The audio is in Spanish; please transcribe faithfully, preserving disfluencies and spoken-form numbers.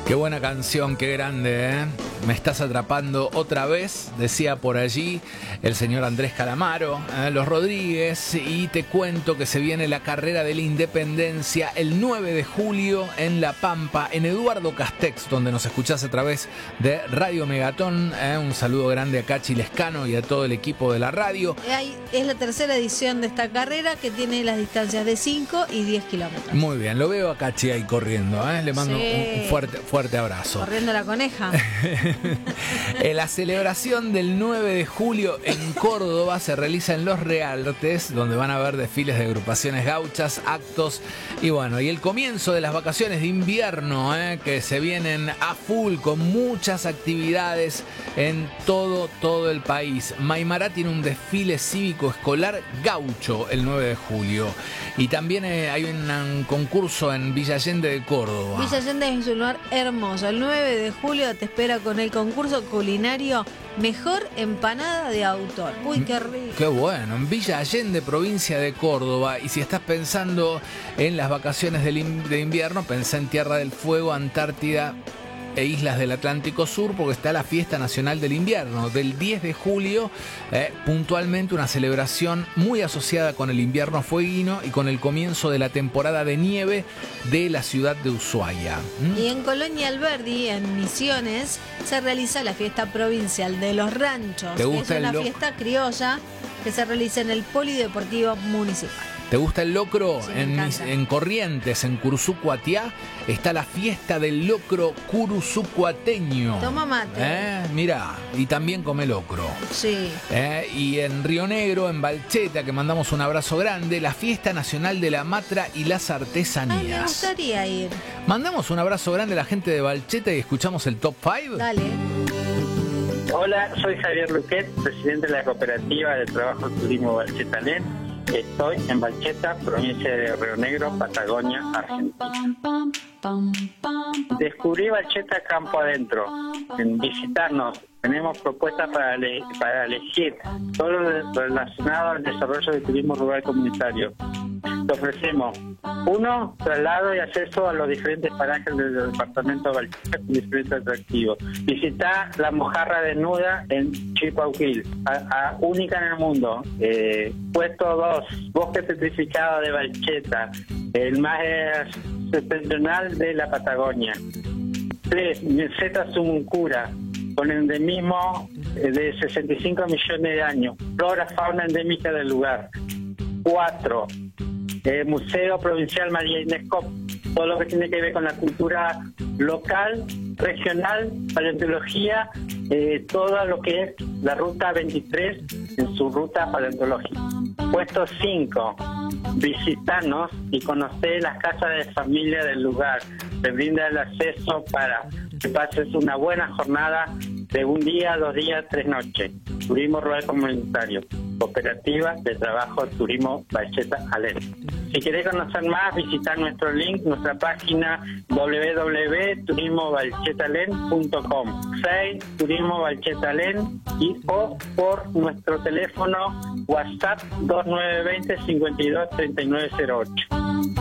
Qué buena canción, qué grande, ¿eh? Me estás atrapando otra vez, decía por allí el señor Andrés Calamaro, ¿eh? Los Rodríguez, y te cuento que se viene la carrera de la Independencia el nueve de julio en La Pampa, en Eduardo Castex, donde nos escuchás a través de Radio Megatón. ¿eh? Un saludo grande a Cachi Lescano y a todo el equipo de la radio. Es la tercera edición de esta carrera que tiene las distancias de cinco y diez kilómetros. Muy bien, lo veo a Cachi ahí corriendo, ¿eh? Le mando Sí. un, un fuerte, fuerte abrazo. Corriendo la coneja. La celebración del nueve de julio en Córdoba se realiza en Los Realtes, donde van a haber desfiles de agrupaciones gauchas, actos y bueno, y el comienzo de las vacaciones de invierno, ¿eh? que se vienen a full con muchas actividades en todo, todo el país. Maimará tiene un desfile cívico escolar gaucho el nueve de julio y también eh, hay un, un concurso en Villa Allende de Córdoba. Villa Allende es un lugar hermoso. El nueve de julio te espera con el concurso culinario Mejor Empanada de Autor. Uy, qué rico. Qué bueno, en Villa Allende, provincia de Córdoba. Y si estás pensando en las vacaciones del in- de invierno, pensá en Tierra del Fuego, Antártida e islas del Atlántico Sur, porque está la Fiesta Nacional del Invierno del diez de julio, eh, puntualmente una celebración muy asociada con el invierno fueguino y con el comienzo de la temporada de nieve de la ciudad de Ushuaia. ¿Mm? Y en Colonia Alberdi, en Misiones, se realiza la fiesta provincial de los ranchos. ¿Te gusta que es una el lo- fiesta criolla que se realiza en el Polideportivo Municipal. ¿Te gusta el locro? Sí, me en, encanta. mis- en Corrientes, en Curuzú-Cuatiá, está la fiesta del locro curuzú-cuateño. Toma mate. ¿Eh? Mirá, y también come locro. Sí. ¿Eh? Y en Río Negro, en Balcheta, que mandamos un abrazo grande, la fiesta nacional de la matra y las Ay, me artesanías. gustaría ir. Mandamos un abrazo grande a la gente de Balcheta y escuchamos el top cinco. Dale. Hola, soy Javier Luquet, presidente de la Cooperativa de Trabajo Turismo Balcheta Len. Estoy en Balcheta, provincia de Río Negro, Patagonia, Argentina. Descubrí Balcheta campo adentro. En visitarnos, tenemos propuestas para, ele- para elegir todo lo relacionado al desarrollo del turismo rural comunitario. Te ofrecemos, uno, traslado y acceso a los diferentes parajes del departamento de Balcheta con diferentes atractivos. Visita la mojarra desnuda en Chipauquil, a, a, única en el mundo. Eh, puesto dos, bosque petrificado de Balcheta, el más eh, septentrional de la Patagonia. Tres, meseta Sumuncura, con endemismo de sesenta y cinco millones de años. Flora, fauna endémica del lugar. Cuatro, eh, Museo Provincial María Inés Cop, todo lo que tiene que ver con la cultura local, regional, paleontología, eh, todo lo que es la ruta veintitrés en su ruta paleontológica. Puesto cinco, visitarnos y conocer las casas de familia del lugar. Te brinda el acceso para que pases una buena jornada de un día, dos días, tres noches. Turismo Rural Comunitario, Cooperativa de Trabajo Turismo Balcheta Alen. Si querés conocer más, visitar nuestro link, nuestra página w w w punto turismo balchetalen punto com, seis Turismo Balchetalen y o por nuestro teléfono WhatsApp dos nueve dos cero, cinco dos, tres nueve cero ocho.